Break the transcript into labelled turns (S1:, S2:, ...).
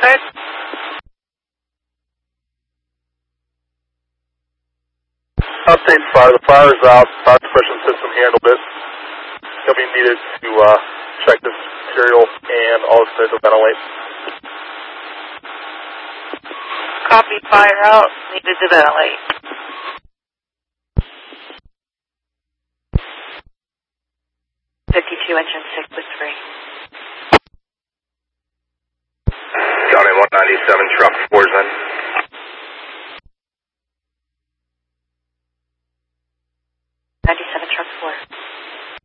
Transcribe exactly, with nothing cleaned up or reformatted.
S1: Standard.
S2: Update fire. The fire is out. Fire suppression system handled it. He'll be needed to uh, check this material and also to ventilate.
S1: Copy, fire out. Needed to ventilate. fifty-two engine six with three.
S3: County one ninety-seven, truck fours in.